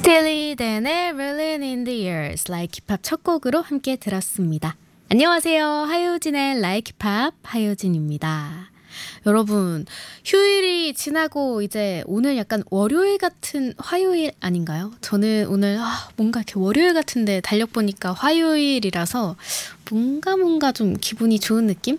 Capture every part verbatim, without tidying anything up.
Steely Dan의 Rolling in the Years Like Hip Hop 첫 곡으로 함께 들었습니다. 안녕하세요. 하효진의 Like Hip Hop 하효진입니다. 여러분, 휴일이 지나고 이제 오늘 약간 월요일 같은 화요일 아닌가요? 저는 오늘 아, 뭔가 이렇게 월요일 같은데 달력 보니까 화요일이라서 뭔가 뭔가 좀 기분이 좋은 느낌?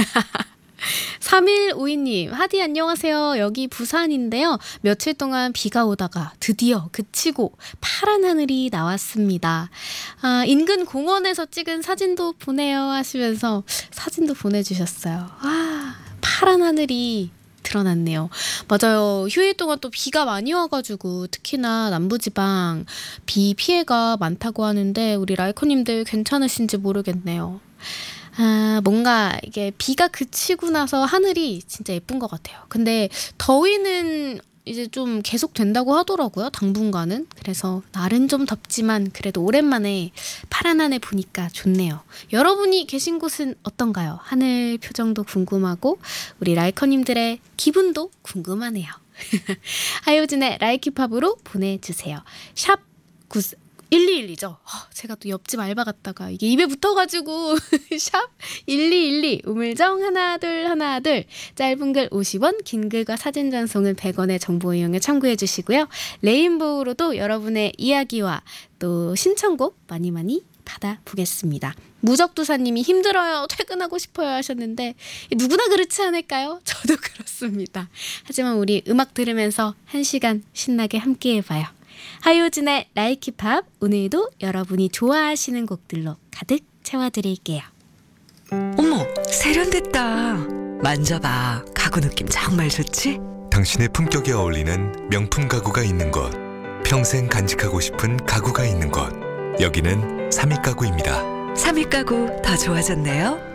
삼일오이 님, 하디 안녕하세요. 여기 부산인데요. 며칠 동안 비가 오다가 드디어 그치고 파란 하늘이 나왔습니다. 아, 인근 공원에서 찍은 사진도 보내요 하시면서 사진도 보내주셨어요. 아, 파란 하늘이 드러났네요. 맞아요. 휴일 동안 또 비가 많이 와가지고 특히나 남부지방 비 피해가 많다고 하는데 우리 라이커님들 괜찮으신지 모르겠네요. 아, 뭔가 이게 비가 그치고 나서 하늘이 진짜 예쁜 것 같아요. 근데 더위는 이제 좀 계속 된다고 하더라고요. 당분간은. 그래서 날은 좀 덥지만 그래도 오랜만에 파란 하늘 보니까 좋네요. 여러분이 계신 곳은 어떤가요? 하늘 표정도 궁금하고 우리 라이커님들의 기분도 궁금하네요. 하효진의 라이키팝으로 보내주세요. 샵 일이일이죠. 제가 또 옆집 알바 갔다가 이게 입에 붙어가지고 샵 일이일이 우물정 하나 둘 하나 둘 짧은 글 오십 원 긴 글과 사진 전송은 백 원의 정보 이용에 참고해 주시고요. 레인보우로도 여러분의 이야기와 또 신청곡 많이 많이 받아보겠습니다. 무적두사님이 힘들어요. 퇴근하고 싶어요 하셨는데 누구나 그렇지 않을까요? 저도 그렇습니다. 하지만 우리 음악 들으면서 한 시간 신나게 함께 해봐요. 하효진의 Like Hip Hop 오늘도 여러분이 좋아하시는 곡들로 가득 채워드릴게요. 어머, 세련됐다. 만져봐. 가구 느낌 정말 좋지? 당신의 품격에 어울리는 명품 가구가 있는 곳, 평생 간직하고 싶은 가구가 있는 곳, 여기는 삼익가구입니다. 삼익 가구 더 좋아졌네요.